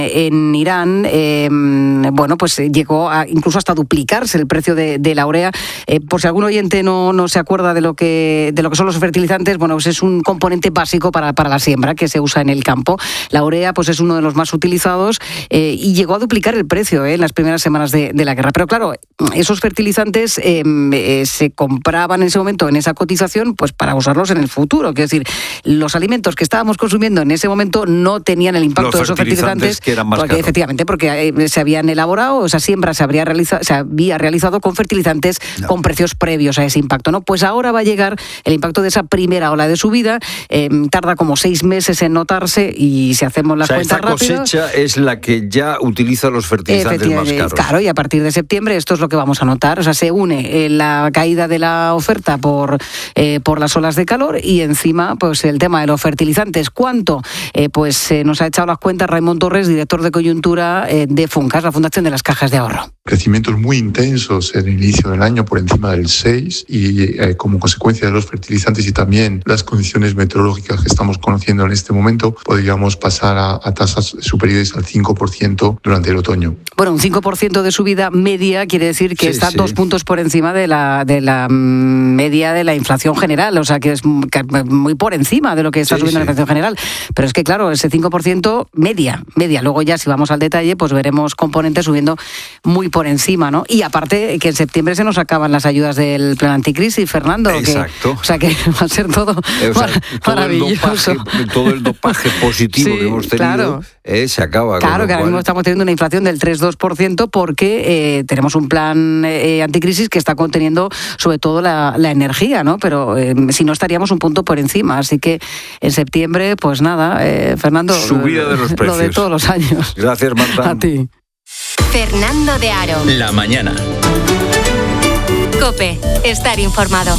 en Irán, bueno, pues llegó incluso hasta duplicarse el precio de la urea. Por si algún oyente no se acuerda de lo que son los fertilizantes, bueno, pues es un componente básico para la siembra que se usa en el campo. La urea pues es uno de los más utilizados y llegó a duplicar el precio en las primeras semanas de la guerra. Pero claro, esos fertilizantes se compraban en ese momento, en esa cotización, pues para usarlos en el futuro. Quiero decir, los alimentos que estábamos consumiendo en ese momento no tenían el impacto de esos fertilizantes que eran más caros. Efectivamente, porque se habían elaborado, esa siembra se había realizado con fertilizantes con precios previos a ese impacto, ¿no? Pues ahora va a llegar el impacto de esa primera ola de subida, tarda como 6 meses en notarse y si hacemos las cuentas rápido... Esta cosecha es la que ya utiliza los fertilizantes más caros. Claro, y a partir de septiembre esto es lo que vamos a notar, o sea, se une la caída de la oferta por las olas de calor y encima pues el tema de los fertilizantes. ¿Cuánto? Pues nos ha echado las cuentas Raimon Torres, director de coyuntura de FUNCAS, la Fundación de las Cajas de Ahorro. Crecimientos muy intensos en el inicio del año, por encima del 6%, y como consecuencia de los fertilizantes y también las condiciones meteorológicas que estamos conociendo en este momento, podríamos pasar a tasas superiores al 5% durante el otoño. Bueno, un 5% de subida media quiere decir que está 2 puntos por encima de la media de la inflación general, o sea que es muy por encima de lo que está subiendo la inflación general. Pero es que claro, ese 5% media. Luego ya si vamos al detalle, pues veremos componentes subiendo muy por encima, ¿no? Y aparte que en septiembre se nos acaban las ayudas del plan anticrisis, Fernando. Exacto. O sea que va a ser todo maravilloso. Todo el dopaje positivo que hemos tenido se acaba. Claro, que ahora mismo estamos teniendo una inflación del 3,2% porque tenemos un plan anticrisis que está conteniendo sobre todo la energía, ¿no? Pero si no estaríamos un punto por encima. Así que en septiembre, pues nada, Fernando, subida de los precios. Lo de todos los años. Gracias, Marta. A ti. Fernando de Aro. La mañana. COPE. Estar informado.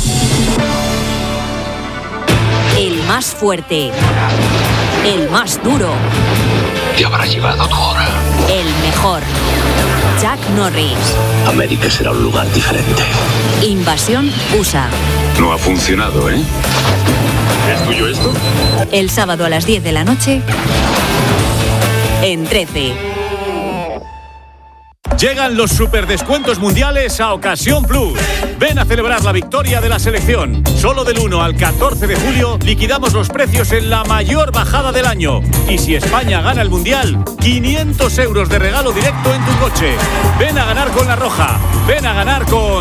El más fuerte. El más duro. Te habrá llegado tu hora. El mejor. Chuck Norris. América será un lugar diferente. Invasión USA. No ha funcionado, ¿eh? ¿Es tuyo esto? El sábado a las 10 de la noche. En 13. Llegan los superdescuentos mundiales a Ocasión Plus. Ven a celebrar la victoria de la selección. Solo del 1 al 14 de julio liquidamos los precios en la mayor bajada del año. Y si España gana el Mundial, 500 euros de regalo directo en tu coche. Ven a ganar con La Roja. Ven a ganar con...